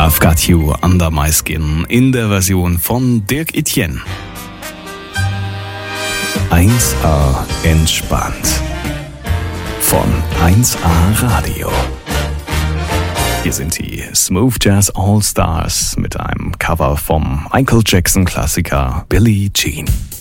I've Got You Under My Skin in der Version von Dirk Etienne. 1A entspannt von 1A Radio. Hier sind die Smooth Jazz All Stars mit einem Cover vom Michael Jackson Klassiker Billie Jean.